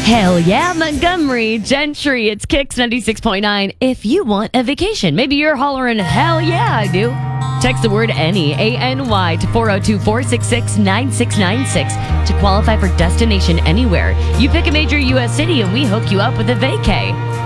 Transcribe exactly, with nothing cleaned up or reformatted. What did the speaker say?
Hell yeah, Montgomery, Gentry, it's Kicks ninety-six point nine. If you want a vacation, maybe you're hollering, hell yeah, I do. Text the word any, A N Y, to four oh two, four six six, nine six nine six to qualify for Destination Anywhere. You pick a major U S city and we hook you up with a vacay.